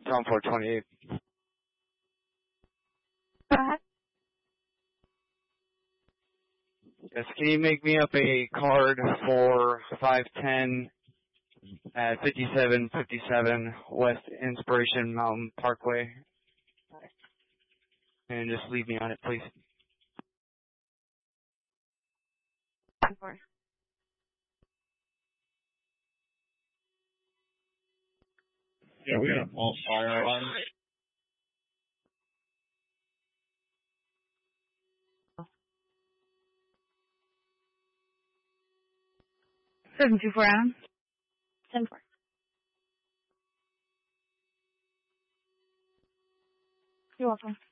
Tom 428. Go ahead. Yes, can you make me up a card for 510 at 5757 West Inspiration Mountain Parkway? And just leave me on it, please. Yeah, we got a false fire alarm. Seven 2-4 Adam. 10-4. You're welcome.